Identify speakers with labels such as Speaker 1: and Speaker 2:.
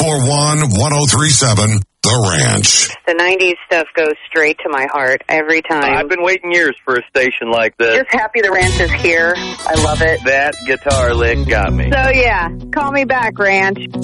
Speaker 1: 541-1037, The Ranch.
Speaker 2: The 90s stuff goes straight to my heart every time.
Speaker 3: I've been waiting years for a station like this.
Speaker 2: Just happy the Ranch is here. I love it.
Speaker 3: That guitar lick got me.
Speaker 2: So, yeah, call me back, Ranch.